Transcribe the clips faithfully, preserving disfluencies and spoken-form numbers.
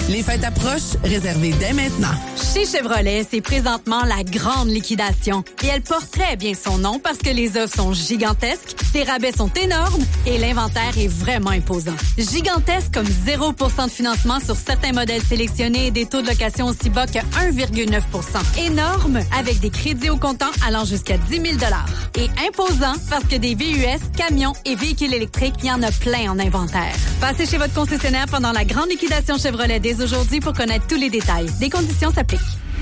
Les fêtes approchent, réservez dès maintenant. Chez Chevrolet, c'est présentement la grande liquidation. Et elle porte très bien son nom parce que les offres sont gigantesques, les rabais sont énormes et l'inventaire est vraiment imposant. Gigantesque comme zéro pour cent de financement sur certains modèles sélectionnés et des taux de location aussi bas que un virgule neuf pour cent. Énorme avec des crédits au comptant allant jusqu'à dix mille dollars. Et imposant parce que des V U S, camions et véhicules électriques, il y en a plein en inventaire. Passez chez votre concessionnaire pendant la grande liquidation Chevrolet dès aujourd'hui pour connaître tous les détails. Des conditions s'appliquent.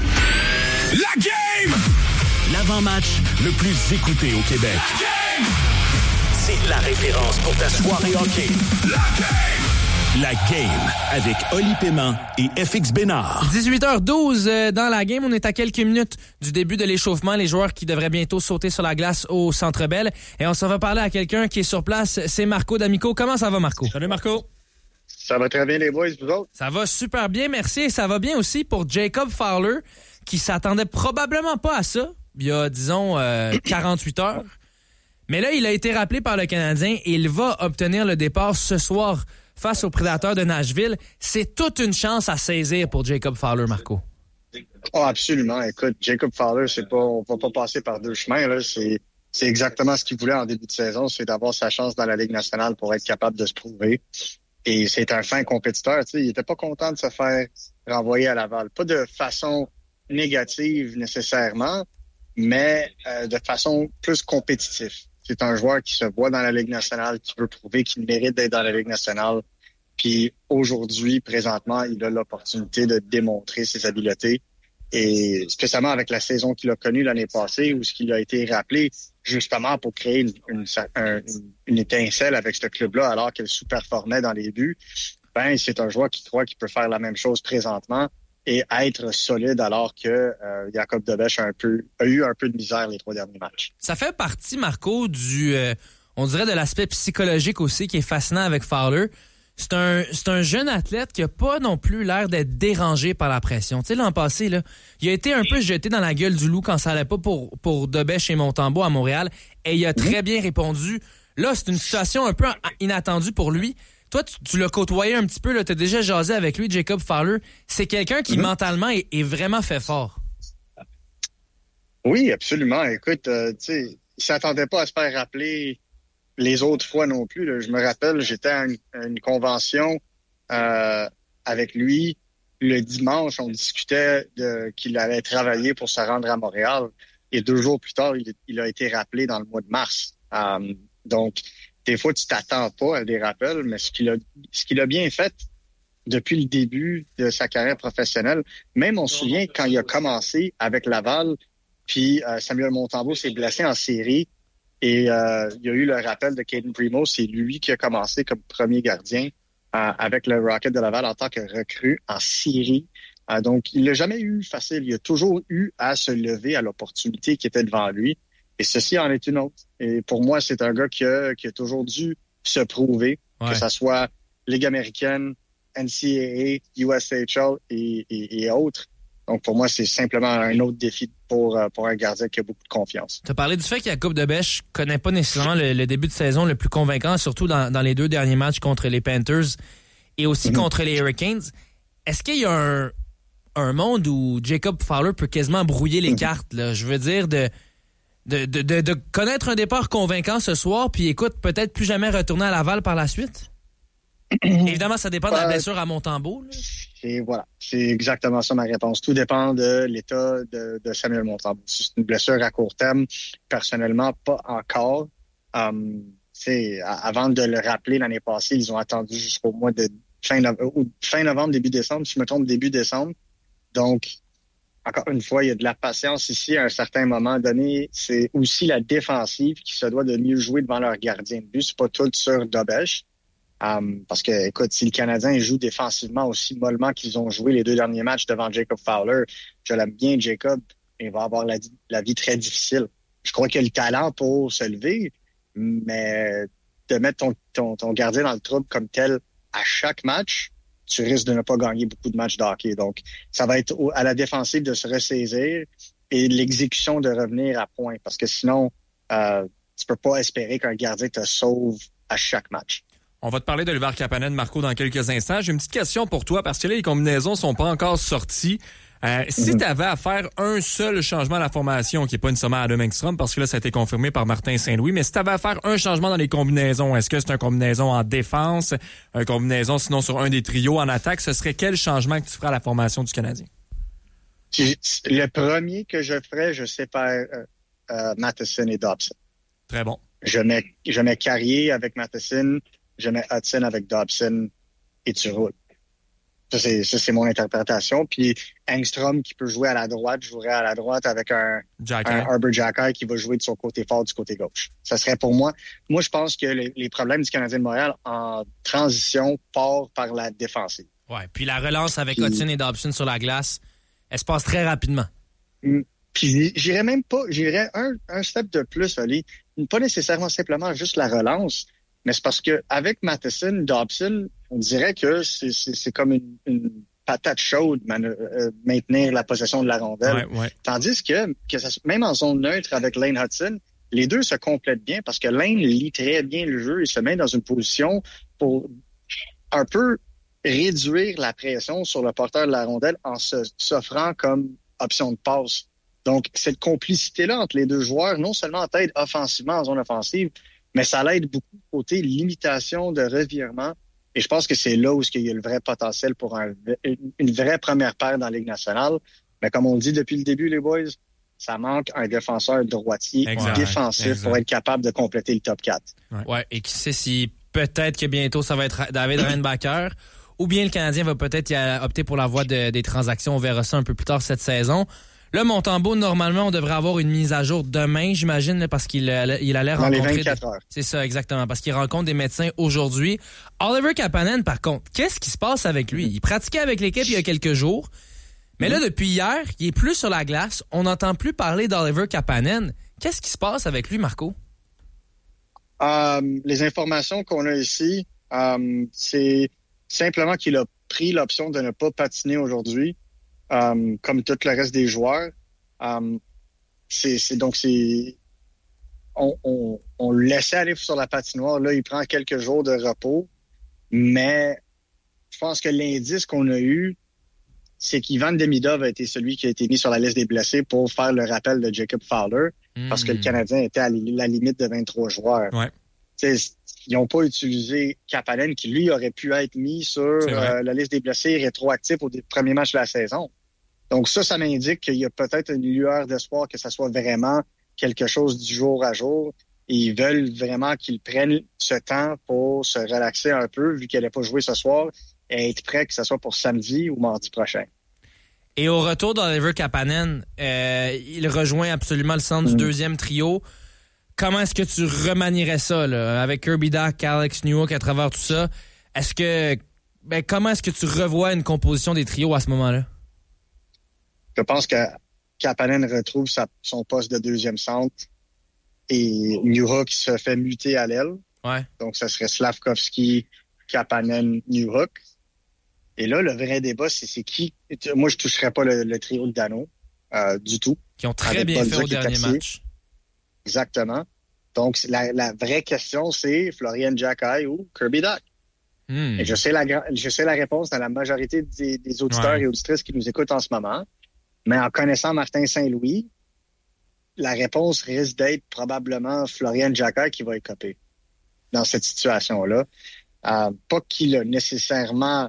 La game! L'avant-match le plus écouté au Québec. La game! C'est la référence pour ta soirée hockey. La game! La game avec Oli Paiement et F X Bénard. dix-huit heures douze euh, dans la game. On est à quelques minutes du début de l'échauffement. Les joueurs qui devraient bientôt sauter sur la glace au Centre Bell. Et on s'en va parler à quelqu'un qui est sur place. C'est Marco D'Amico. Comment ça va, Marco? Salut, Marco. Ça va très bien, les boys, vous autres? Ça va super bien, merci. Et ça va bien aussi pour Jacob Fowler, qui s'attendait probablement pas à ça, il y a, disons, euh, quarante-huit heures. Mais là, il a été rappelé par le Canadien et il va obtenir le départ ce soir face aux Prédateurs de Nashville. C'est toute une chance à saisir pour Jacob Fowler, Marco. Oh, absolument. Écoute, Jacob Fowler, c'est pas, on va pas passer par deux chemins, là. C'est, c'est exactement ce qu'il voulait en début de saison, c'est d'avoir sa chance dans la Ligue nationale pour être capable de se prouver. Et c'est un fin compétiteur. Tu sais, il était pas content de se faire renvoyer à Laval. Pas de façon négative nécessairement, mais euh, de façon plus compétitive. C'est un joueur qui se voit dans la Ligue nationale, qui veut prouver qu'il mérite d'être dans la Ligue nationale. Puis aujourd'hui, présentement, il a l'opportunité de démontrer ses habiletés. Et spécialement avec la saison qu'il a connue l'année passée, où ce qu'il a été rappelé justement pour créer une, une, une, une étincelle avec ce club-là alors qu'elle sous-performait dans les buts, ben c'est un joueur qui croit qu'il peut faire la même chose présentement et être solide alors que euh, Jakub Dobeš a, un peu, a eu un peu de misère les trois derniers matchs. Ça fait partie, Marco, du, euh, on dirait de l'aspect psychologique aussi qui est fascinant avec Fowler. C'est un, c'est un jeune athlète qui a pas non plus l'air d'être dérangé par la pression. Tu sais, l'an passé, là, il a été un peu jeté dans la gueule du loup quand ça allait pas pour, pour Dobeš et Montembeault à Montréal. Et il a très bien répondu. Là, c'est une situation un peu inattendue pour lui. Toi, tu, tu l'as côtoyé un petit peu, tu as déjà jasé avec lui, Jacob Fowler. C'est quelqu'un qui, mm-hmm. mentalement, est, est vraiment fait fort. Oui, absolument. Écoute, euh, tu sais, il s'attendait pas à se faire rappeler les autres fois non plus. Là. Je me rappelle, j'étais à une, à une convention euh, avec lui. Le dimanche, on discutait de, qu'il allait travailler pour se rendre à Montréal. Et deux jours plus tard, il, il a été rappelé dans le mois de mars. Um, donc, des fois, tu t'attends pas à des rappels, mais ce qu'il a, ce qu'il a bien fait depuis le début de sa carrière professionnelle, même on se souvient quand il a commencé avec Laval, puis euh, Samuel Montembeault s'est blessé en série, et euh, il y a eu le rappel de Caden Primo. C'est lui qui a commencé comme premier gardien euh, avec le Rocket de Laval en tant que recrue en série. Euh, donc, il l'a jamais eu facile. Il a toujours eu à se lever à l'opportunité qui était devant lui. Et ceci en est une autre. Et pour moi, c'est un gars qui a, qui a toujours dû se prouver, ouais. que ça soit Ligue américaine, N C A A, U S H L et, et, et autres. Donc, pour moi, c'est simplement un autre défi pour, pour un gardien qui a beaucoup de confiance. Tu as parlé du fait que Jakub Dobeš ne connaît pas nécessairement le, le début de saison le plus convaincant, surtout dans, dans les deux derniers matchs contre les Panthers et aussi mm-hmm. contre les Hurricanes. Est-ce qu'il y a un, un monde où Jacob Fowler peut quasiment brouiller les mm-hmm. cartes? Là? Je veux dire, de, de, de, de, de connaître un départ convaincant ce soir, puis écoute, peut-être plus jamais retourner à Laval par la suite? Évidemment, ça dépend de la blessure à Montembeault. Là. Et voilà, c'est exactement ça ma réponse. Tout dépend de l'état de, de Samuel Montembeault. Si c'est une blessure à court terme, personnellement, pas encore. Um, avant de le rappeler l'année passée, ils ont attendu jusqu'au mois de fin, no- fin novembre, début décembre, si je me trompe, début décembre. Donc, encore une fois, il y a de la patience ici à un certain moment donné. C'est aussi la défensive qui se doit de mieux jouer devant leur gardien de but. C'est pas tout sur Dobeš. Um, parce que, écoute, si le Canadien joue défensivement aussi mollement qu'ils ont joué les deux derniers matchs devant Jacob Fowler, je l'aime bien, Jacob, il va avoir la, la vie très difficile. Je crois qu'il a le talent pour se lever, mais de mettre ton, ton, ton gardien dans le trouble comme tel à chaque match, tu risques de ne pas gagner beaucoup de matchs de hockey. Donc, ça va être au, à la défensive de se ressaisir et l'exécution de revenir à point. Parce que sinon, euh, tu peux pas espérer qu'un gardien te sauve à chaque match. On va te parler d'Oliver Kapanen, Marco, dans quelques instants. J'ai une petite question pour toi, parce que là, les combinaisons sont pas encore sorties. Euh, si tu avais à faire un seul changement à la formation, qui n'est pas nécessairement Adam Engstrom, parce que là, ça a été confirmé par Martin Saint-Louis, mais si tu avais à faire un changement dans les combinaisons, est-ce que c'est une combinaison en défense, une combinaison sinon sur un des trios en attaque, ce serait quel changement que tu ferais à la formation du Canadien? Le premier que je ferais, je sépare euh, euh, Matheson et Dobson. Très bon. Je mets, je mets Carrier avec Matheson, je mets Hudson avec Dobson et tu roules. Ça, c'est, ça, c'est mon interprétation. Puis Engstrom, qui peut jouer à la droite, jouerait à la droite avec un, un Arbor Xhekaj qui va jouer de son côté fort du côté gauche. Ça serait pour moi. Moi, je pense que les, les problèmes du Canadien de Montréal en transition partent par la défensive. Ouais. Puis la relance avec puis, Hudson et Dobson sur la glace, elle se passe très rapidement. Puis j'irais même pas, j'irais un, un step de plus, Ali. Pas nécessairement simplement juste la relance, mais c'est parce que avec Matheson, Dobson, on dirait que c'est, c'est, c'est comme une, une patate chaude man, euh, maintenir la possession de la rondelle. Ouais, ouais. Tandis que, que ça, même en zone neutre avec Lane Hudson, les deux se complètent bien parce que Lane lit très bien le jeu et se met dans une position pour un peu réduire la pression sur le porteur de la rondelle en se, s'offrant comme option de passe. Donc, cette complicité-là entre les deux joueurs, non seulement t'aide offensivement en zone offensive, mais ça l'aide beaucoup côté limitation de revirement. Et je pense que c'est là où il y a le vrai potentiel pour un, une vraie première paire dans la Ligue nationale. Mais comme on le dit depuis le début, les boys, ça manque un défenseur droitier exact, défensif exact. pour être capable de compléter le top quatre. Ouais, ouais, et qui sait si peut-être que bientôt ça va être David Reinbacher ou bien le Canadien va peut-être y opter pour la voie de, des transactions. On verra ça un peu plus tard cette saison. Là, Montembeault, normalement, on devrait avoir une mise à jour demain, j'imagine, là, parce qu'il il allait Dans rencontrer... les vingt-quatre heures. C'est ça, exactement, parce qu'il rencontre des médecins aujourd'hui. Oliver Kapanen, par contre, qu'est-ce qui se passe avec lui? Il pratiquait avec l'équipe il y a quelques jours, mais là, depuis hier, il est plus sur la glace. On n'entend plus parler d'Oliver Kapanen. Qu'est-ce qui se passe avec lui, Marco? Euh, les informations qu'on a ici, euh, c'est simplement qu'il a pris l'option de ne pas patiner aujourd'hui. Um, comme tout le reste des joueurs. Um, c'est, c'est donc c'est on, on, on le laissait aller sur la patinoire. Là, il prend quelques jours de repos. Mais je pense que l'indice qu'on a eu, c'est qu'Ivan Demidov a été celui qui a été mis sur la liste des blessés pour faire le rappel de Jacob Fowler, mmh. parce que le Canadien était à la limite de vingt-trois joueurs. Ouais. T'sais, ils n'ont pas utilisé Kapanen, qui lui aurait pu être mis sur euh, la liste des blessés rétroactifs au premier match de la saison. Donc ça, ça m'indique qu'il y a peut-être une lueur d'espoir que ça soit vraiment quelque chose du jour à jour. Et ils veulent vraiment qu'ils prennent ce temps pour se relaxer un peu, vu qu'elle n'a pas joué ce soir, et être prêt que ce soit pour samedi ou mardi prochain. Et au retour d'Oliver Kapanen, euh, il rejoint absolument le centre mmh. du deuxième trio. Comment est-ce que tu remanierais ça, là, avec Kirby Dach, Alex Newhook à travers tout ça? Est-ce que ben, comment est-ce que tu revois une composition des trios à ce moment-là? Je pense que Kapanen retrouve sa, son poste de deuxième centre et Newhook se fait muter à l'aile. Ouais. Donc, ça serait Slavkovski, Kapanen, Newhook. Et là, le vrai débat, c'est, c'est qui... Moi, je ne toucherais pas le, le trio de Dano euh, du tout. Qui ont très bien fait au dernier match. Exactement. Donc, la, la vraie question, c'est Florian Xhekaj ou Kirby Dach. Mm. Et je sais, la, je sais la réponse dans la majorité des, des auditeurs ouais. et auditrices qui nous écoutent en ce moment. Mais en connaissant Martin Saint-Louis, la réponse risque d'être probablement Florian Xhekaj qui va écoper dans cette situation-là. Euh, pas qu'il a nécessairement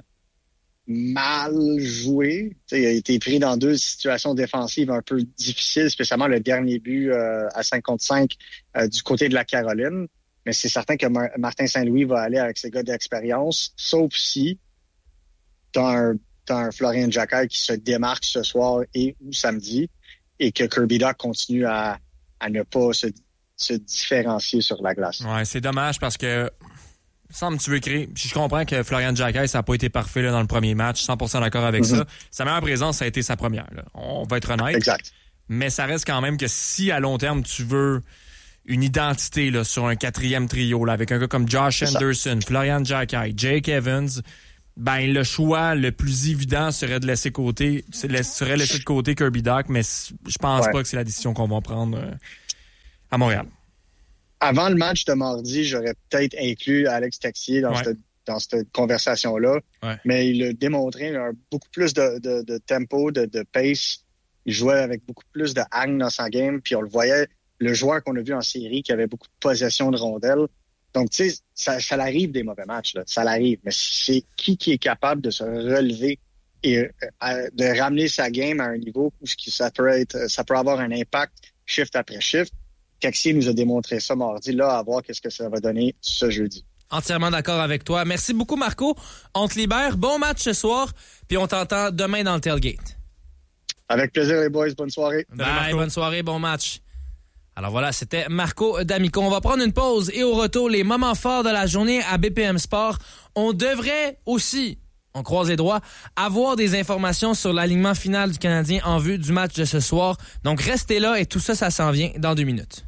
mal joué. T'sais, il a été pris dans deux situations défensives un peu difficiles, spécialement le dernier but euh, à cinq contre cinq euh, du côté de la Caroline. Mais c'est certain que Mar- Martin Saint-Louis va aller avec ses gars d'expérience, sauf si t'as un T'as un Florian Xhekaj qui se démarque ce soir et ou samedi et que Kirby Dach continue à, à ne pas se, se différencier sur la glace. Ouais, c'est dommage parce que semble tu veux créer. Je comprends que Florian Xhekaj, ça n'a pas été parfait là, dans le premier match, cent pour cent d'accord avec mm-hmm. ça. Sa meilleure présence, ça a été sa première. Là. On va être honnête. Exact. Mais ça reste quand même que si à long terme, tu veux une identité là, sur un quatrième trio là, avec un gars comme Josh Anderson, Florian Xhekaj, Jake Evans... Ben, le choix le plus évident serait de laisser côté, serait laisser de côté Kirby Dach, mais je pense ouais. pas que c'est la décision qu'on va prendre euh, à Montréal. avant le match de mardi, j'aurais peut-être inclus Alex Texier dans ouais. cette dans cette conversation-là. Ouais. Mais il a démontré un, beaucoup plus de, de, de tempo, de, de pace. Il jouait avec beaucoup plus de hang dans sa game. Puis on le voyait, le joueur qu'on a vu en série qui avait beaucoup de possession de rondelles. Donc, tu sais, ça, ça l'arrive des mauvais matchs, là. Ça l'arrive. Mais c'est qui qui est capable de se relever et euh, de ramener sa game à un niveau où ça peut être, ça peut avoir un impact shift après shift. Texier nous a démontré ça mardi, là, à voir qu'est-ce que ça va donner ce jeudi. Entièrement d'accord avec toi. Merci beaucoup, Marco. On te libère. Bon match ce soir, puis on t'entend demain dans le tailgate. Avec plaisir, les boys. Bonne soirée. Bye, bonne soirée, bon match. Alors voilà, c'était Marco D'Amico. On va prendre une pause et au retour, les moments forts de la journée à B P M Sport. On devrait aussi, on croise les doigts, avoir des informations sur l'alignement final du Canadien en vue du match de ce soir. Donc restez là et tout ça, ça s'en vient dans deux minutes.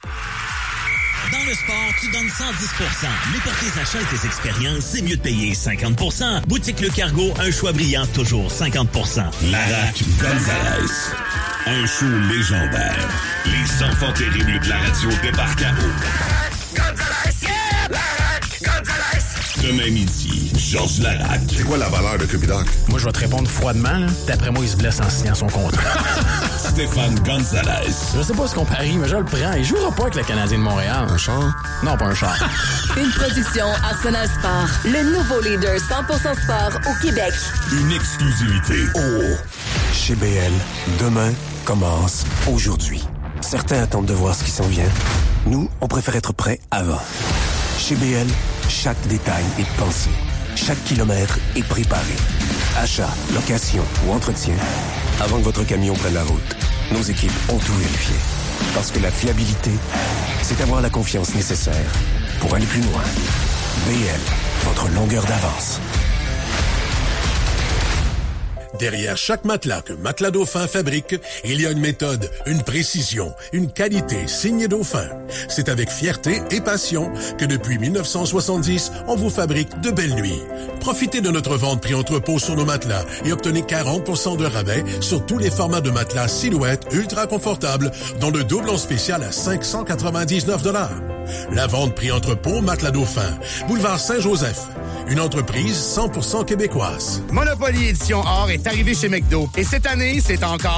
Dans le sport, tu donnes cent dix pour cent. Mais pour tes achats et tes expériences, c'est mieux de payer cinquante pour cent. Boutique Le Cargo, un choix brillant, toujours cinquante pour cent. Larac Gonzalez. Un show légendaire. Les enfants terribles de la radio débarquent à eau. Gonzalez, yeah! Larac Gonzalez. Demain midi, Georges Larac. C'est quoi la valeur de Cupidoc? Moi, je vais te répondre froidement. Là. D'après moi, il se blesse en signant son contrat. Stéphane Gonzalez. Je sais pas ce qu'on parie, mais je le prends. Il jouera pas avec le Canadien de Montréal. Un char? Non, pas un char. Une production Arsenal Sport. Le nouveau leader cent pour cent sport au Québec. Une exclusivité. Oh! Chez B L, demain commence aujourd'hui. Certains attendent de voir ce qui s'en vient. Nous, on préfère être prêts avant. Chez B L, chaque détail est pensé. Chaque kilomètre est préparé. Achat, location ou entretien, avant que votre camion prenne la route, nos équipes ont tout vérifié. Parce que la fiabilité, c'est avoir la confiance nécessaire pour aller plus loin. B L, votre longueur d'avance. Derrière chaque matelas que Matelas Dauphin fabrique, il y a une méthode, une précision, une qualité signée Dauphin. C'est avec fierté et passion que depuis dix-neuf cent soixante-dix, on vous fabrique de belles nuits. Profitez de notre vente prix entrepôt sur nos matelas et obtenez quarante pour cent de rabais sur tous les formats de matelas silhouette ultra confortables, dont le double en spécial à cinq cent quatre-vingt-dix-neuf dollars. La vente prix entrepôt Matelas Dauphin, boulevard Saint-Joseph. Une entreprise cent pour cent québécoise. Monopoly Édition Or est arrivé chez McDo. Et cette année, c'est encore